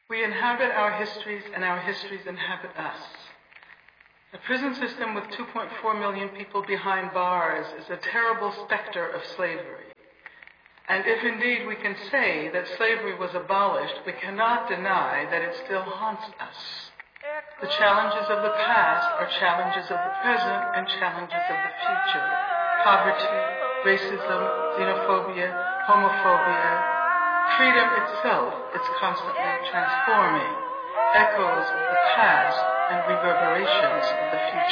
We inhabit our histories, and our histories inhabit us. A prison system with 2.4 million people behind bars is a terrible specter of slavery. And if indeed we can say that slavery was abolished, we cannot deny that it still haunts us. The challenges of the past are challenges of the present and challenges of the future. Poverty, racism, xenophobia, homophobia, freedom itself is constantly transforming, echoes of the past and reverberations of the future.